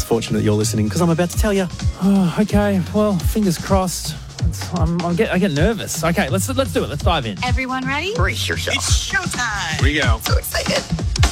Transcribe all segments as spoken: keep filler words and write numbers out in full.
fortunate you're listening because I'm about to tell you. Oh, okay. Well, fingers crossed. It's, I'm, I'm get, I get nervous. Okay, let's let's do it. Let's dive in. Everyone ready? Brace yourself. It's showtime. Here we go. So excited.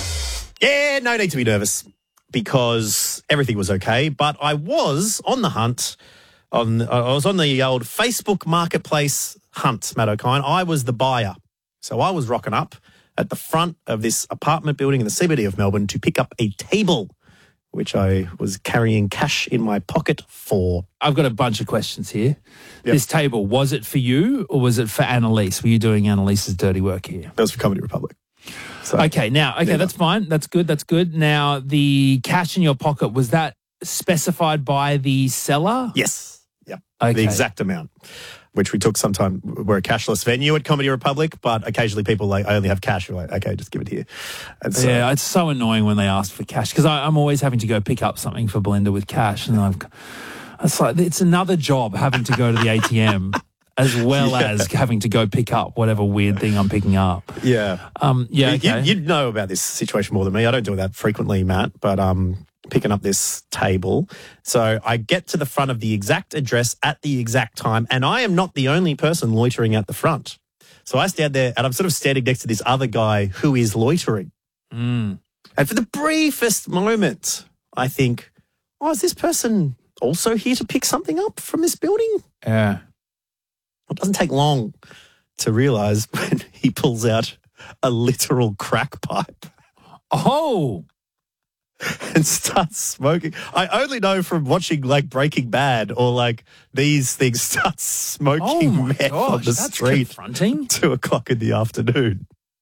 Yeah, no need to be nervous because everything was okay. But I was on the hunt. On I was on the old Facebook Marketplace hunt, Matt O'Kine. I was the buyer. So I was rocking up at the front of this apartment building in the C B D of Melbourne to pick up a table, which I was carrying cash in my pocket for. I've got a bunch of questions here. Yep. This table, was it for you or was it for Annalise? Were you doing Annalise's dirty work here? That was for Comedy Republic. So, Okay, now, okay, Never. that's fine. That's good. That's good. Now, the cash in your pocket, was that specified by the seller? yes. Yep. Okay. The exact amount, which we took sometime. We're a cashless venue at Comedy Republic, but occasionally people like, I only have cash. We're like, okay, just give it here. And so, Yeah, it's so annoying when they ask for cash because I'm always having to go pick up something for Belinda with cash, and I've, it's like it's another job having to go to the A T M as well Yeah. as having to go pick up whatever weird thing I'm picking up. yeah. Um, yeah, You- okay. you, you'd know about this situation more than me. I don't do that frequently, Matt, but um, picking up this table. So I get to the front of the exact address at the exact time, and I am not the only person loitering at the front. So I stand there, and I'm sort of standing next to this other guy who is loitering. Mm. And for the briefest moment, I think, oh, is this person also here to pick something up from this building? Yeah. It doesn't take long to realise when he pulls out a literal crack pipe Oh, and starts smoking. I only know from watching like Breaking Bad or like these things start smoking oh my meth on gosh, the that's street confronting. two o'clock in the afternoon.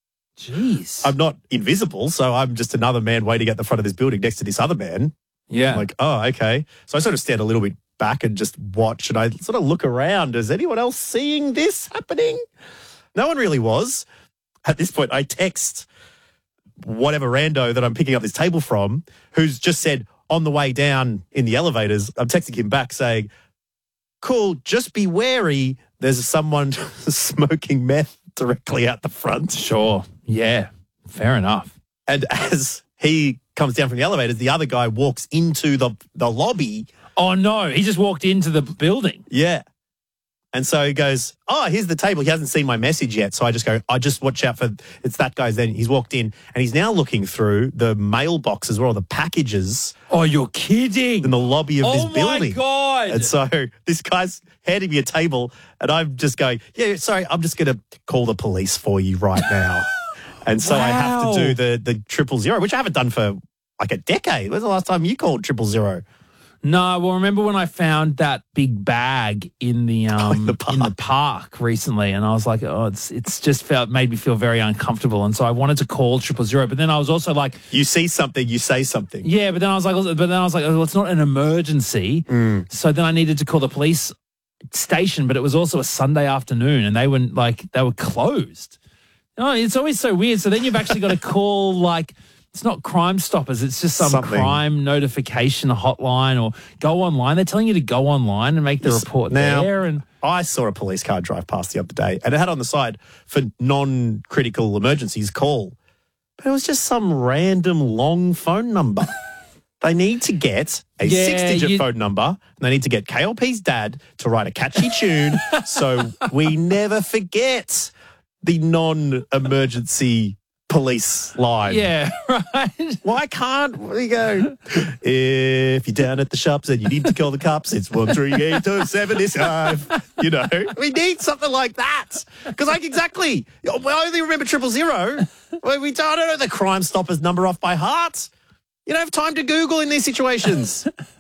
Jeez. I'm not invisible, so I'm just another man waiting at the front of this building next to this other man. yeah. I'm like, oh, okay. So I sort of stand a little bit back and just watch, and I sort of look around. Is anyone else seeing this happening? No one really was. At this point, I text whatever rando that I'm picking up this table from, who's just said on the way down in the elevators, I'm texting him back saying, cool, just be wary. There's someone smoking meth directly out the front. Sure. Yeah. Fair enough. And as he comes down from the elevators, the other guy walks into the, the lobby. Oh, no. He just walked into the building. Yeah. And so he goes, oh, here's the table. He hasn't seen my message yet. So I just go, I just watch out for, it's that guy's then. He's walked in and he's now looking through the mailbox as well, the packages Oh, you're kidding. in the lobby of oh, this my building. God. And so this guy's handing me a table and I'm just going, yeah, sorry, I'm just going to call the police for you right now. And so I have Wow. to do the, the triple zero, which I haven't done for like a decade. When's the last time you called triple zero? No, well, remember when I found that big bag in the um in the park. in the park recently, and I was like, oh, it's it's just felt made me feel very uncomfortable, and so I wanted to call triple zero, but then I was also like, You see something, you say something. yeah, but then I was like, but then I was like, oh, well, it's not an emergency, Mm. so then I needed to call the police station, but it was also a Sunday afternoon, and they were like they were closed. Oh, it's always so weird. So then you've actually got to call like. It's not Crime Stoppers. It's just some Something. crime notification hotline or go online. They're telling you to go online and make the Yes. report Now- there. And I saw a police car drive past the other day and it had on the side for non-critical emergencies call. But it was just some random long phone number. They need to get a Yeah, six-digit you- phone number. And they need to get K L P's dad to write a catchy tune so we never forget the non-emergency police line. yeah, right. Why can't we go? If you're down at the shops and you need to call the cops, it's one three eight two seven five. You know, we need something like that because, like, exactly. I only remember triple zero. Well, we don't, I don't know the Crime Stoppers number off by heart. You don't have time to Google in these situations.